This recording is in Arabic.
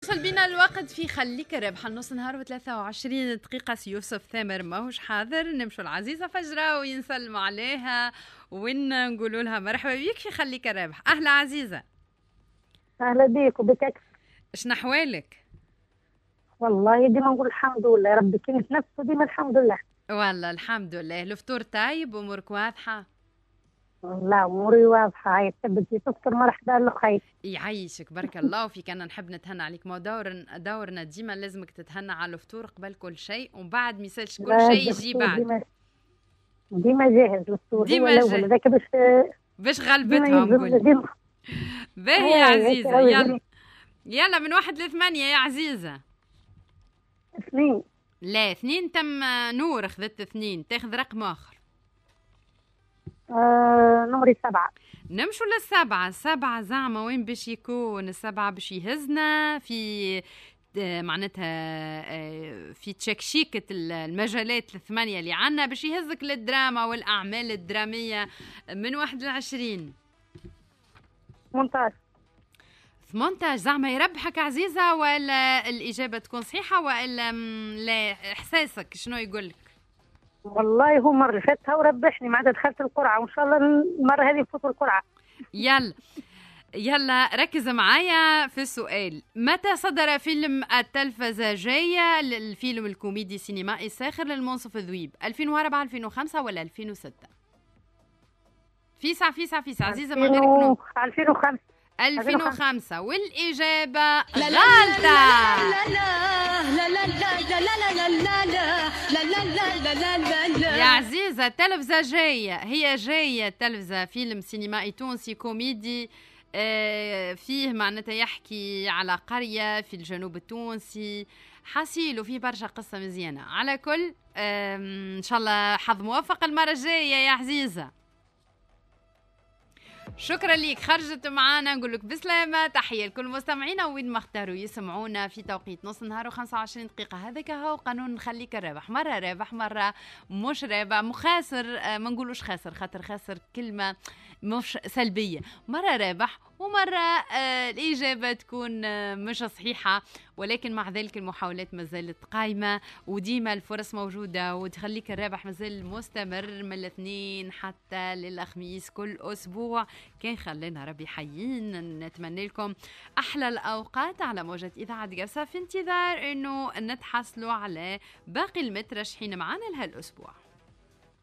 يوصل بينا الوقت في خليك رابحة نص نهار و23 دقيقة. سي يوسف ثامر ماهوش حاضر، نمشوا العزيزة فجرة وينسلموا عليها ونقولوا لها مرحبا بيك في خليك رابح. أهلا عزيزة. أهلا بيك وبك. شنو أحوالك؟ والله ديما نقول الحمد لله، ربي كنت نفسه ديما الحمد لله. والله الحمد لله. الفطور طيب وأمورك واضحة؟ لا أموري واضحة، هاي تبدي تفطر مرحبا لخير. يعيشك بارك الله فيك. أنا نحب نتهنى عليك، ما دورنا ديما لازمك تتهنى على الفطور قبل كل شيء، ومن بعد ما يسالش كل شيء يجي بعد. ديما جاهز الفطور، ديما جاهز هذاك باش غلبتهم. قول باهي يا عزيزة. يلا من 1 ل8 يا عزيزة. 2. لا 2 تم. نور خذت 2، تاخذ رقم آخر. نمري 7. نمشوا لل7. 7 زعما وين باش يكون؟ 7 باش يهزنا في معناتها في تشكشيكة المجالات 8 اللي عنا، باش يهزك للدراما والأعمال الدرامية من 1 ل20. 18 زعما يربحك عزيزة، ولا الإجابة تكون صحيحة ولا لا؟ إحساسك شنو يقولك؟ والله هو مرة اللي فاتها وربحني، ما عاد دخلت القرعة، وإن شاء الله المرة هذه نفوت القرعة. يلا ركز معايا في السؤال. متى صدر فيلم التلفزيجية للفيلم الكوميدي السينمائي الساخر للمنصف الذويب؟ 2004 2005 ولا 2006؟ فيسع عزيزة من غير كنوب. 2005 والإجابة غلطة. يا عزيزة تلفزيجية هي جاية تلفزة، فيلم سينمائي تونسي كوميدي فيه معناتها يحكي على قرية في الجنوب التونسي حصيل، وفيه برشا قصة مزيانة. على كل إن شاء الله حظ موفق المرة الجاية يا عزيزة. شكرا ليك، خرجت معانا. نقول لك بسلامة. تحية لكل مستمعينا وين ما اختاروا يسمعونا في توقيت نص النهار و25 دقيقة. هذاك هو قانون خليك الرابح، مرة رابح مرة مش رابح، مخاسر ما نقولوش خاسر، خاطر خاسر كلمة مش سلبية. مرة رابح ومرة الإجابة تكون مش صحيحة، ولكن مع ذلك المحاولات ما زالت قائمة وديما الفرص موجودة، وتخليك الرابح ما زال مستمر من الاثنين حتى للخميس كل أسبوع. كان خلينا ربي حيين، نتمنى لكم أحلى الأوقات على موجة إذاعة قرصة، في انتظار أنه نتحصلوا على باقي المترشحين معنا لهالأسبوع.